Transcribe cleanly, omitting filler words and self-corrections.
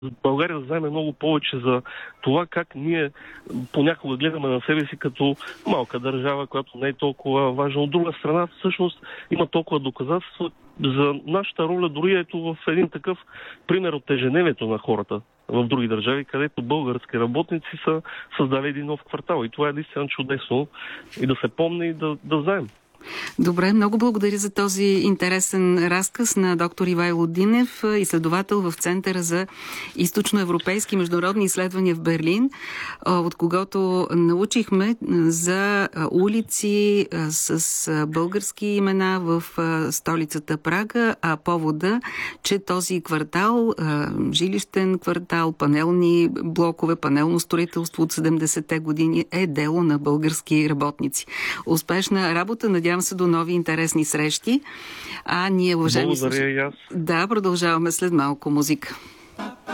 България да знаем много повече за това как ние понякога гледаме на себе си като малка държава, която не е толкова важна. От друга страна, всъщност има толкова доказателства за нашата роля, дори ето в един такъв пример от ежедневието на хората в други държави, където български работници са създали един нов квартал. И това е наистина чудесно и да се помни и да знаем. Добре, много благодаря за този интересен разказ на доктор Ивайло Динев, изследовател в Центъра за източноевропейски международни изследвания в Берлин, от когото научихме за улици с български имена в столицата Прага, а повода, че този квартал, жилищен квартал, панелни блокове, панелно строителство от 70-те години е дело на български работници. Успешна работа, надявам се до нови интересни срещи. А ние, уважаеми... Благодаря и аз. Да, продължаваме след малко музика.